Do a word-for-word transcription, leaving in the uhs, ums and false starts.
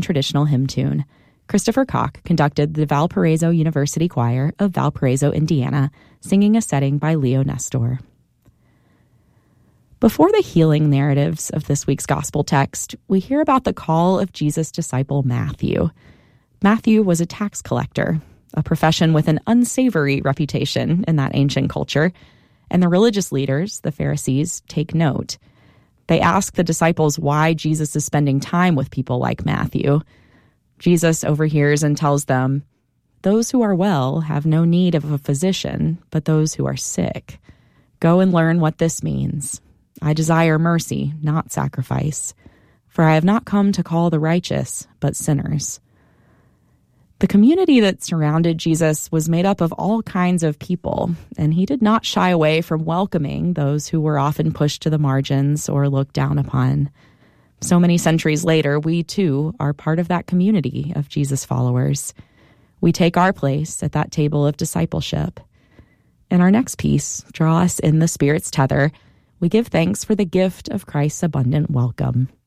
Latin traditional hymn tune, Christopher Koch conducted the Valparaiso University Choir of Valparaiso, Indiana, singing a setting by Leo Nestor. Before the healing narratives of this week's gospel text, we hear about the call of Jesus' disciple Matthew. Matthew was a tax collector, a profession with an unsavory reputation in that ancient culture, and the religious leaders, the Pharisees, take note. They ask the disciples why Jesus is spending time with people like Matthew. Jesus overhears and tells them, "Those who are well have no need of a physician, but those who are sick. Go and learn what this means. I desire mercy, not sacrifice, for I have not come to call the righteous, but sinners." The community that surrounded Jesus was made up of all kinds of people, and he did not shy away from welcoming those who were often pushed to the margins or looked down upon. So many centuries later, we too are part of that community of Jesus followers. We take our place at that table of discipleship. In our next piece, Draw Us in the Spirit's Tether, we give thanks for the gift of Christ's abundant welcome.